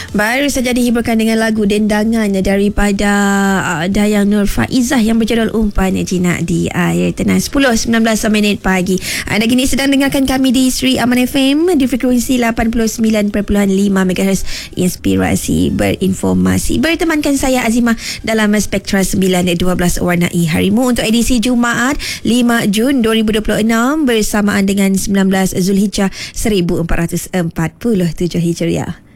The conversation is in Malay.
Baru saja dihiburkan dengan lagu dendangannya daripada Dayang Nur Faizah yang berjudul Umpan Jinak di Air Tenang. 10.19 minit pagi. Anda kini sedang dengarkan kami di Sri Aman FM di frekuensi 89.5 MHz. Inspirasi berinformasi. Bertemankan saya Azimah dalam Spektra 9.12 Warnai Harimu untuk edisi Jumaat 5 Jun 2026 bersamaan dengan 19 Zulhijjah 1447 Hijriah.